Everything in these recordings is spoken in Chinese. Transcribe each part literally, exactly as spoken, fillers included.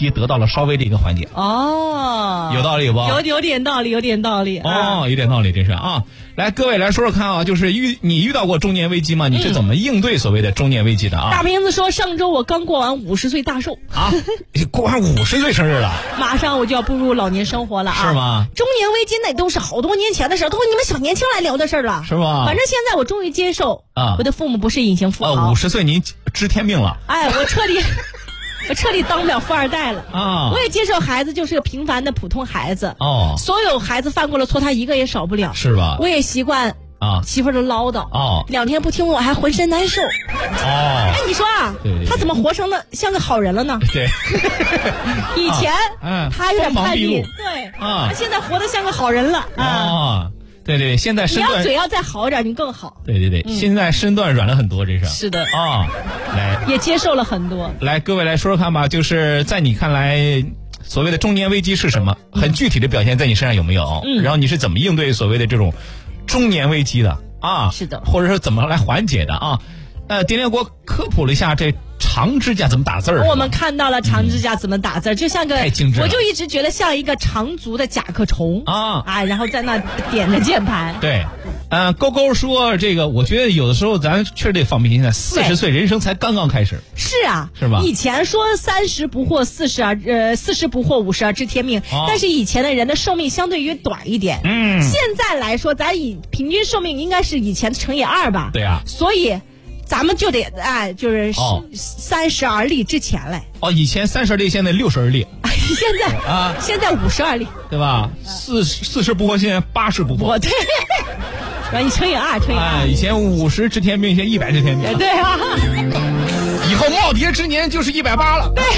题得到了稍微的一个缓解。 哦， 有道理不？ 有有点道理，有点道理。 哦，有点道理，这是啊。来，各位来说说看啊，就是遇你遇到过中年危机吗？你是怎么应对所谓的中年危机的啊？ 大瓶子说，上周我刚过完五十岁大寿啊，过完五十岁生日了， 马上我就要步入老年生活了啊！ 是吗？ 中年危机那都是好多年前的事，都是你们小年轻来聊的事了， 是吗？ 反正现在我终于接受啊， 我的父母不是隐形富豪。 啊，五十岁您知天命了。 哎，我彻底。我彻底当不了富二代了啊！ 我也接受孩子就是个平凡的普通孩子哦， 所有孩子犯过的错，他一个也少不了， 是吧？ 我也习惯啊，媳妇儿的唠叨哦， 两天不听我还浑身难受哦。 哎，你说啊， 对对对， 他怎么活成了像个好人了呢？ 对， 以前、 啊、 他有点叛逆， 对啊，他现在活得像个好人了啊。 哦对对，现在身段你要嘴要再好一点，你更好。 对对对，嗯、现在身段软了很多，这是是的啊。来， 也接受了很多。 来，各位来说说看吧，就是在你看来，所谓的中年危机是什么？很具体的表现在你身上有没有？嗯，然后你是怎么应对所谓的这种中年危机的啊？ 是的， 或者说怎么来缓解的啊？呃，点点给我科普了一下这长指甲怎么打字儿。 我们看到了长指甲怎么打字儿、嗯，就像个， 太精致了， 我就一直觉得像一个长足的甲壳虫啊啊，然后在那点着键盘。 对，呃，勾勾说这个，我觉得有的时候咱确实得放平心态，四十岁人生才刚刚开始。 是啊， 是吧？ 以前说三十不惑四十而呃四十不惑五十而知天命、哦，但是以前的人的寿命相对于短一点。 嗯， 现在来说，咱以平均寿命应该是以前乘以二吧？ 对啊， 所以。咱们就得哎，就是三十而立之前嘞。 哦，以前三十而立，现在六十而立。 现在啊，现在五十而立， 对吧？四四十不惑，现在八十不惑。 我对，然后你乘以二，乘以二。 哎，以前五十知天命，现在一百知天命。 对啊。 以后耄耋之年就是一百八了。 对。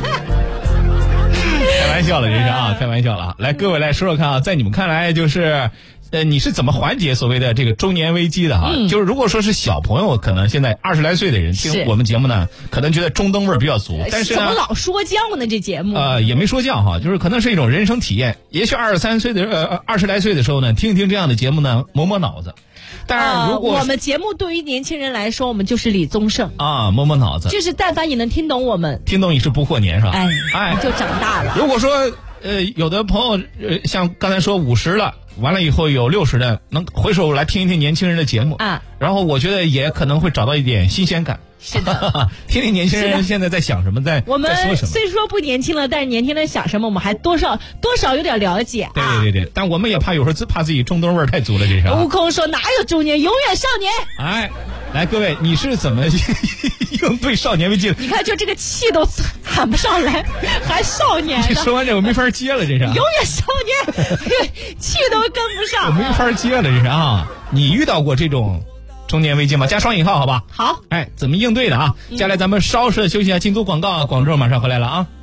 开玩笑了，这是啊，开玩笑了。来，各位来说说看啊，在你们看来就是。呃，你是怎么缓解所谓的这个中年危机的哈、嗯？就是如果说是小朋友，可能现在二十来岁的人听我们节目呢，可能觉得中灯味儿比较足。但是呢， 怎么老说教呢？这节目呃也没说教哈，就是可能是一种人生体验。也许二十三岁的呃二十来岁的时候呢，听一听这样的节目呢，磨磨脑子。但是如果、 呃、我们节目对于年轻人来说，我们就是李宗盛啊，磨磨脑子。 就是但凡你能听懂我们， 听懂你是不惑年是吧？ 哎哎，就长大了。 如果说呃有的朋友呃像刚才说五十了。完了以后有六十的能回首来听一听年轻人的节目啊， 然后我觉得也可能会找到一点新鲜感。 是的， 听听年轻人现在在想什么，在我们在说什么。 虽说不年轻了，但是年轻人想什么，我们还多少多少有点了解、啊。 对对对对，但我们也怕有时候自怕自己中东味儿太足了，这是、啊。 悟空说哪有中年，永远少年。 哎，来各位，你是怎么应对少年危机的？ 你看，就这个气都喊不上来，还少年呢。 说完这我没法接了，这是。永远少年，气都跟不上。 我没法接了，这是啊！你遇到过这种中年危机吗？加双引号，好吧？ 好。 哎，怎么应对的啊？接下来咱们稍事休息一下，进组广告，广州马上回来了啊。